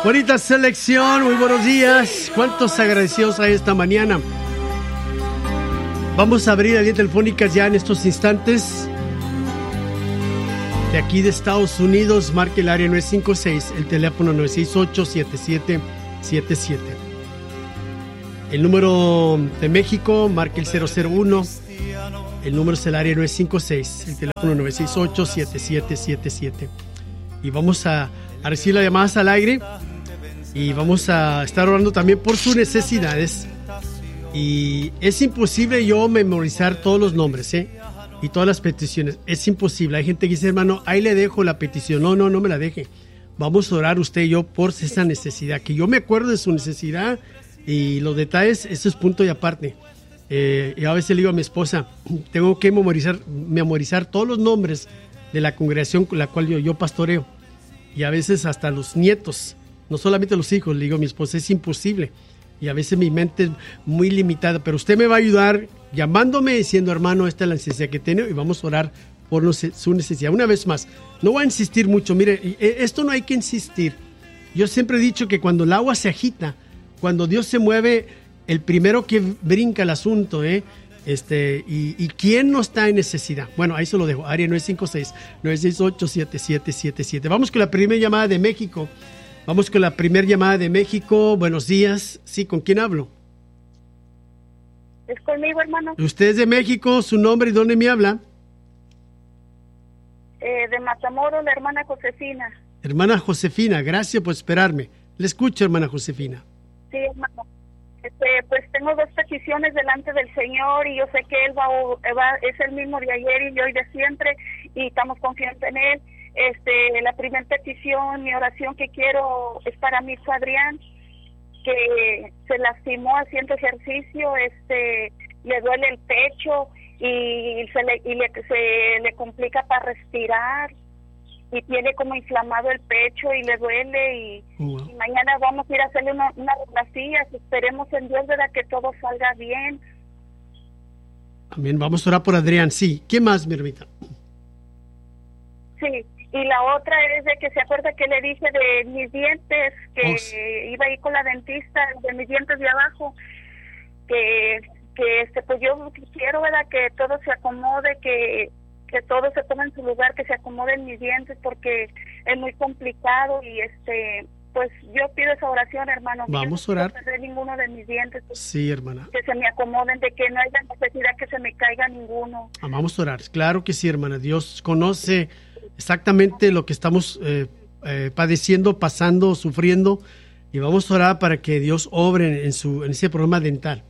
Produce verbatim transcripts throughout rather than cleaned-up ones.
Bonita selección, muy buenos días. ¿Cuántos agradecidos hay esta mañana? Vamos a abrir las líneas telefónicas ya en estos instantes. De aquí de Estados Unidos, marque el área nueve cinco seis, el teléfono nueve seis ocho, siete siete siete siete. El número de México, marque el cero cero uno. El número es el área nueve cinco seis, el teléfono nueve seis ocho, siete siete siete siete. Y vamos a, a recibir las llamadas al aire. Y vamos a estar orando también por sus necesidades. Y es imposible yo memorizar todos los nombres, ¿eh? Y todas las peticiones. Es imposible. Hay gente que dice, hermano, ahí le dejo la petición. No, no, no me la deje. Vamos a orar usted y yo por esa necesidad. Que yo me acuerdo de su necesidad y los detalles, eso es punto y aparte. Eh, y a veces le digo a mi esposa, tengo que memorizar, memorizar todos los nombres de la congregación con la cual yo, yo pastoreo. Y a veces hasta los nietos, no solamente los hijos. Le digo a mi esposa, es imposible. Y a veces mi mente es muy limitada, pero usted me va a ayudar llamándome diciendo, hermano, esta es la necesidad que tiene y vamos a orar por su necesidad. Una vez más, no voy a insistir mucho. Mire, esto no hay que insistir. Yo siempre he dicho que cuando el agua se agita, cuando Dios se mueve, el primero que brinca el asunto, ¿eh? Este, y, y ¿quién no está en necesidad? Bueno, ahí se lo dejo. Área nueve cinco seis, nueve seis ocho, siete siete siete siete. Vamos con la primera llamada de México. Vamos con la primera llamada de México. Buenos días. Sí, ¿con quién hablo? Es conmigo, hermano. Usted es de México, su nombre y dónde me habla. Eh, de Matamoros, la hermana Josefina. Hermana Josefina, gracias por esperarme. Le escucho, hermana Josefina. Sí, hermano. Este, pues tengo dos peticiones delante del Señor y yo sé que Él va, va, es el mismo de ayer y hoy de siempre y estamos confiantes en Él. Este, la primera petición, mi oración que quiero es para mi hijo Adrián, que se lastimó haciendo ejercicio, este, le duele el pecho y se le, y le, se le complica para respirar y tiene como inflamado el pecho y le duele y, wow. y mañana vamos a ir a hacerle una, unas radiografías. Esperemos en Dios, ¿verdad?, que todo salga bien. Amén. Vamos a orar por Adrián. Sí. ¿Qué más, mi hermita? Sí. Y la otra es de que se acuerda que le dije de mis dientes, que oh, sí. iba a ir con la dentista, de mis dientes de abajo, que, que este, pues yo quiero, ¿verdad?, que todo se acomode, que, que todo se ponga en su lugar, que se acomoden mis dientes, porque es muy complicado y este, pues yo pido esa oración, hermano. Vamos a orar. No quiero perder ninguno de mis dientes. Pues, sí, hermana. Que se me acomoden, de que no haya necesidad que se me caiga ninguno. Ah, vamos a orar. Claro que sí, hermana. Dios conoce exactamente lo que estamos eh, eh, padeciendo, pasando, sufriendo, y vamos a orar para que Dios obre en, su, en ese problema dental.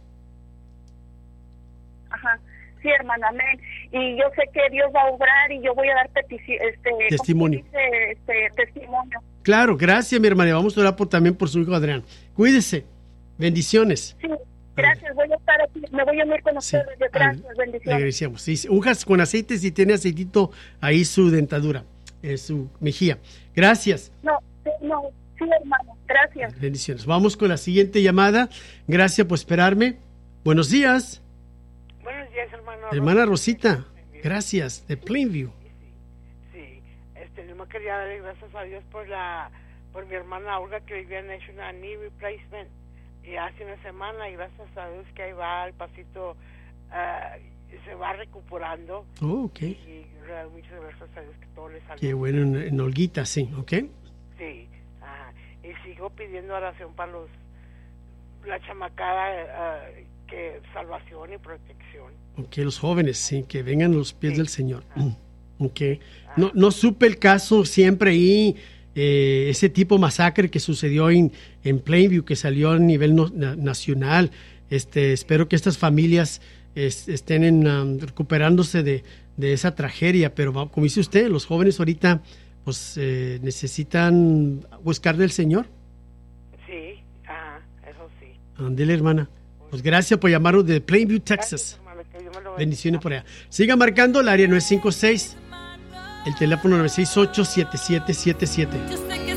Ajá, sí, hermana, amén. Y yo sé que Dios va a obrar y yo voy a dar petici- este, testimonio. Dice, este, testimonio. Claro, gracias, mi hermana. Vamos a orar por, también por su hijo Adrián. Cuídese. Bendiciones. Sí. Gracias, voy a estar aquí, me voy a unir con ustedes. Sí. Gracias, ah, bendiciones. Le agradecemos. Sí, unjas con aceite si tiene aceitito ahí su dentadura, eh, su mejilla. Gracias. No, no, sí, hermano, gracias. Bendiciones. Vamos con la siguiente llamada. Gracias por esperarme. Buenos días. Buenos días, hermano. Hermana Rosita, gracias, de Plainview. Sí, sí. Este, no me quería darle gracias a Dios por la, por mi hermana Olga, que hoy han hecho una knee replacement. Y hace una semana, y gracias a Dios que ahí va al pasito, uh, se va recuperando. Oh, ok. Y, y muchas gracias a Dios que todo le salió. Qué bueno, en, en Olguita, sí, ok. Sí, ajá. Y sigo pidiendo oración para los, la chamacada, uh, que salvación y protección. Ok, los jóvenes, sí, que vengan a los pies sí. del Señor. Ah. Ok. Ah. No, no supe el caso siempre ahí. Eh, ese tipo de masacre que sucedió en, en Plainview, que salió a nivel no, na, nacional. Este, espero que estas familias es, estén en, um, recuperándose de, de esa tragedia, pero como dice usted, los jóvenes ahorita pues eh, necesitan buscar del Señor. Sí, ajá, eso sí. Ándele, hermana. Pues gracias por llamarnos de Plainview, Texas. Gracias, hermano, bendiciones por allá. Siga marcando el área nueve cinco seis. El teléfono nueve seis ocho, siete siete siete siete.